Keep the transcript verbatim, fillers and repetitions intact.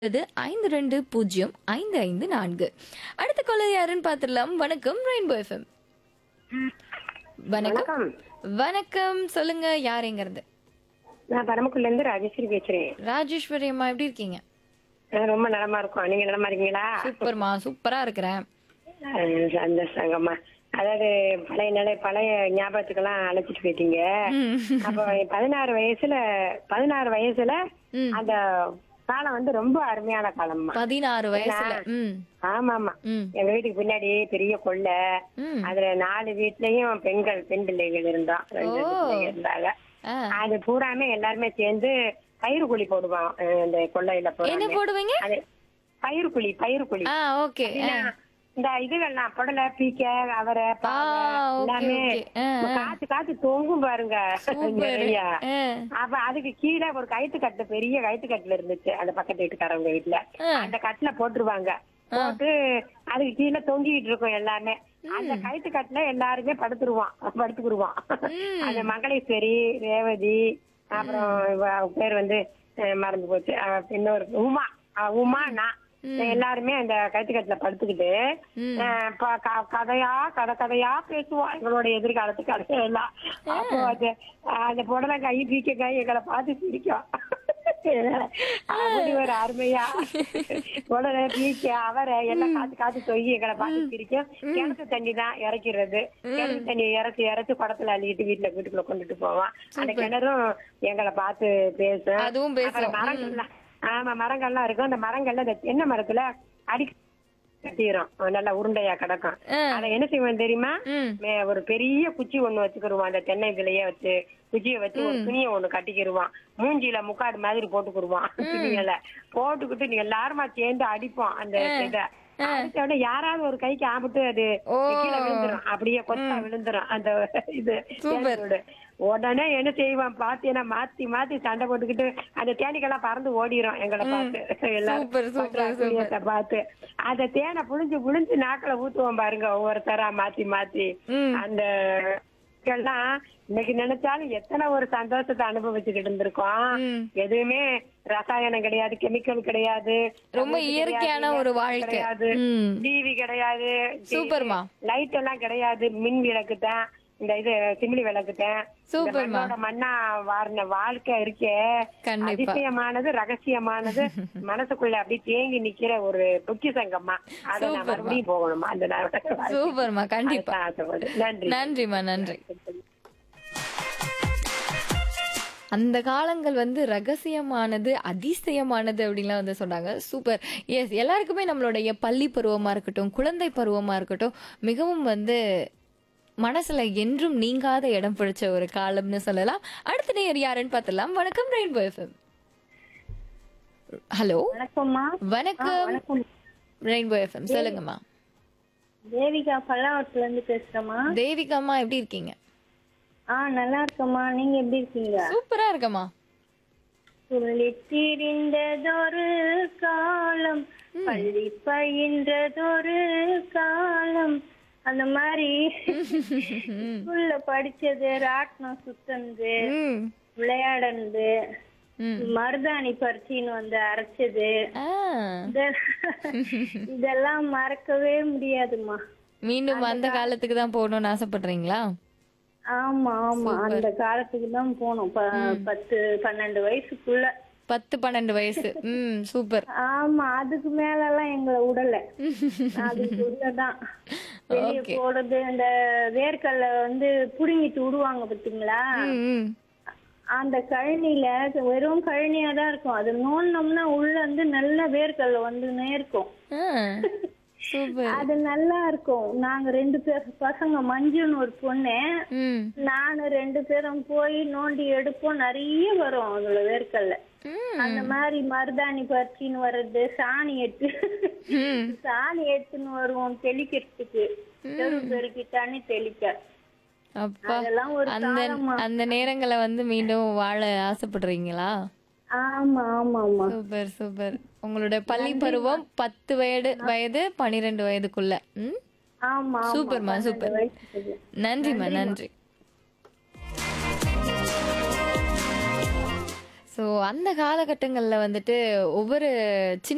இது ஐந்து இரண்டு பூஜ்ஜியம் ஐந்து ஐந்து நான்கு. அடுத்த காலர் யாருன்னு பார்த்துடலாம். வணக்கம் ரெயின்போ எஃப்எம். வணக்கம். வணக்கம். வணக்கம், சொல்லுங்க யார் எங்க இருந்து? நான் பரமக்குடில இருந்து ராஜேஸ்வரி பேசுறேன். ராஜேஸ்வரி அம்மா, எப்படி இருக்கீங்க? நான் ரொம்ப நலமா இருக்கோம். நீங்க நலமா இருக்கீங்களா? சூப்பர்மா, சூப்பரா இருக்கிறேன். அஹ் சந்தோஷங்கம்மா. அதாவது பழைய நிலை பழைய ஞாபகத்துக்கெல்லாம் அழைச்சிட்டு போயிட்டீங்க. ம். அப்ப பதினாறு வயசுல பதினாறு வயசுல ம். அந்த காலம் வந்து ரொம்ப அருமையான காலம்மா. பதினாறு வயசுல. ம். ஆமா ஆமா. ம். எங்க வீட்டுக்கு பின்னாடி பெரிய கொள்ளை. ம். அதுல நாலு வீட்லயும் பெண்கள் பெண் பிள்ளைகள் இருந்தோம். ரெண்டு ஓ. பிள்ளைங்க இருந்தாங்க. ஆ. அது பூராமே எல்லாருமே சேர்ந்து பயிறு குழி போடுவோம். அஹ் இந்த கொள்ளையில என்ன போறாங்க. போடுவீங்க? அது பயிறு குழி பயிறு குழி. ஆ, ஓகே. இந்த இதுகள்லாம் புடலை பீக்க அவரை ஆ, பாவை ஓகே, எல்லாமே ஓகே. ஆ, ஆ. காத்து காத்து தொங்கும் பாருங்க. சூப்பர். நிறைய. ஆ. அப்ப அதுக்கு கீழே ஒரு கயிற்று கட்டு பெரிய கயிற்று கட்டுல இருந்துச்சு அந்த பக்கத்து வீட்டுக்காரவங்க வீட்டுல. ஆ. அந்த கட்டுல போட்டுருவாங்க. போட்டு அதுக்கு கீழே தொங்கிட்டு இருக்கும் எல்லாமே. அந்த கயிற்று கட்டுல எல்லாருமே படுத்துருவான் படுத்துக்குருவான். அந்த மங்களேஸ்வரி, ரேவதி, அப்புறம் இவ பேர் வந்து அஹ், மறந்து போச்சு. அஹ், இன்னொரு உமா அஹ், உமா நான் எல்லாருமே அந்த கயிற்றுக்கட்டுல படுத்துக்கிட்டு அஹ், ப- க- கதையா கதை கதையா பேசுவோம் எங்களோட எதிர்காலத்து கதையெல்லாம். அப்போ அது அந்த புடலை கை பீக்க கை எங்களை பார்த்து சிரிக்கும். அப்படி ஒரு அருமையா உடனே பீக்க அவரை எல்லாம் காத்து காத்து தொங்கி எங்களை பார்த்து சிரிக்கும். கிணத்து தண்ணி தான் இறக்கிறது. கிணத்து தண்ணி இறச்சி இறச்சி குடத்துல அள்ளிட்டு வீட்டுல வீட்டுக்குள்ள கொண்டுட்டு போவான். அந்த கிணறும் எங்களை பார்த்து பேசும். அதுவும் பேசும். அப்புறம் மரங்கள்லாம் ஆமா மரங்கள்லாம் இருக்கும். அந்த மரங்கள்ல இந்த தென்னை மரத்துல அடி கட்டிரும் நல்லா உருண்டையா கிடக்கும். அத என்ன செய்வோம் தெரியுமா? ம். மே- ஒரு பெரிய குச்சி ஒண்ணு வச்சுக்கிருவான். அந்த தென்னை இதுலயே வச்சு குச்சியை வச்சு ஒரு துணியை ஒண்ணு கட்டிக்கிருவான். மூஞ்சில முக்காடு மாதிரி போட்டுக்கிருவான். துணிகளை போட்டுக்கிட்டு நீங்க எல்லாருமா சேர்ந்து அடிப்போம். அந்த இதை அடிச்ச உடனே யாராவது ஒரு கைக்கு ஆபிட்டு அது ஓ. கீழே விழுந்துரும். அப்படியே கொத்தா விழுந்துரும் அந்த இது சூப்பர். தேனீக்களோட. உடனே என்ன செய்வான் பாத்தீங்கன்னா மாத்தி மாத்தி சண்டை போட்டுக்கிட்டு அந்த தேனீக்கெல்லாம் பறந்து ஓடிரும் எங்களை பார்த்து. எல்லாரும் சூப்பர், சூப்பர், பட்டாக்குழியத்தை பார்த்து அந்த தேனை புழிஞ்சு புழிஞ்சு நாக்குல ஊத்துவோம் பாருங்க ஒவ்வொருத்தரா மாத்தி மாத்தி. ம். அந்த எல்லாம் இன்னைக்கு நினைச்சாலும் எத்தனை ஒரு சந்தோஷத்தை அனுபவிச்சுக்கிட்டு இருந்திருக்கோம். ம். எதுவுமே ரசாயனம் கிடையாது, கெமிக்கல் கிடையாது, ரொம்ப இயற்கையான ஒரு வாழ்க்கை. கிடையாது, ம். டிவி கிடையாது, சூப்பர்மா. லைட் எல்லாம் கிடையாது, மின் விளக்கு தான், இந்த இது சிமிலி விளக்கு தான். சூப்பர்மா. மண்ணோட மண்ணா வாரின வாழ்க்கை இருக்கே கண்டிப்பா. அதிசயமானது, ரகசியமானது, மனசுக்குள்ள அப்படியே தேங்கி நிக்கிற ஒரு பொக்கிசங்கம்மா. அதை நான் சூப்பர்மா. மறுபடியும் போகணுமா அந்த நாள். சூப்பர்மா, கண்டிப்பா. அதுதான் ஆசைப்படுறேன். நன்றி நன்றிமா, நன்றி. அந்த காலங்கள் வந்து ரகசியமானது, அதிசயமானது அப்படின்லாம் வந்து சொன்னாங்க. சூப்பர். எஸ், எல்லாருக்குமே நம்மளுடைய பள்ளி பருவமா இருக்கட்டும், குழந்தை பருவமா இருக்கட்டும், மிகவும் வந்து மனசுல என்றும் நீங்காத இடம் பிடிச்ச ஒரு காலம்னு சொல்லலாம். அடுத்த நேர் யாருன்னு பார்த்தலாம். வணக்கம் ரெயின்போ எஃப்எம். ஹலோ, வணக்கம்மா. வணக்கம் வணக்கம். ரெயின்போ எஃப்எம், சொல்லுங்கம்மா. தேவிகா பல்லாவரத்துல இருந்து பேசுறேம்மா. தேவிகாம்மா, எப்படி இருக்கீங்க? ஆ நல்லா இருக்கம்மா. நீங்க எப்படி இருக்கீங்க? சூப்பரா இருக்கம்மா. சொல்லித் திரிந்ததொரு காலம், பள்ளி பயின்றதொரு காலம், அந்த மாதிரி ஸ்கூல்ல படிச்சது, ராட்டினம் சுத்தந்து, ம். விளையாடுறது, ம். மருதாணி பறிச்சின்னு வந்து அரைச்சது, ஆ. இத- இதெல்லாம் மறக்கவே முடியாதுமா. மீண்டும் அந்த காலத்துக்கு தான் போகணும்னு ஆசைப்படுறீங்களா? ஆமா ஆமா, அந்த காலத்துக்கு தான் போனோம். ப- பத்து பன்னெண்டு வயசுக்குள்ள. பத்து பன்னெண்டு வயசு. ம், சூப்பர். ஆமா, அதுக்கு மேல எல்லாம் எங்களை விடல. அதுக்குள்ளதான் வெளிய Okay. போறது. அந்த வேர்க்கல்ல வந்து புடுங்கிட்டு விடுவாங்க பாத்தீங்களா? ம், ம். அந்த கழனில வெறும் கழனியா தான் இருக்கும். அது நோண்டோம்னா உள்ள வந்து நல்ல வேர்க்கல்ல வந்துன்னே இருக்கும். ஆ, சூப்பர். அது நல்லா இருக்கும். நாங்க ரெண்டு பேர் பசங்க, மஞ்சுன்னு ஒரு பொண்ணு, ம், நானு ரெண்டு பேரும் போய் நோண்டி எடுப்போம். நிறைய வரும் அதுல வேர்க்கல்ல. ம். அந்த மாதிரி மருதாணி பறிச்சின்னு வர்றது, சாணி எடுத்து ம். சாணி எடுத்துன்னு வருவோம் தெளிக்கிறதுக்கு, தெரு பெருக்கி தண்ணி தெளிக்க. அப்பா, அதெல்லாம் ஒரு அந்த காலமா. அந்த நேரங்களை வந்து மீண்டும் வாழ ஆசைப்படுறீங்களா? ஆமா ஆமா ஆமா. Super, super. உங்களோட பள்ளி பருவம் பத்து வயது வயது பனிரெண்டு வயதுக்குள்ள. ம், ஆமா ஆமா. சூப்பர்மா, சூப்பர். வயசுக்கு. நன்றிம்மா, நன்றி. ஸோ அந்த காலகட்டங்களில் வந்துட்டு ஒவ்வொரு சின்ன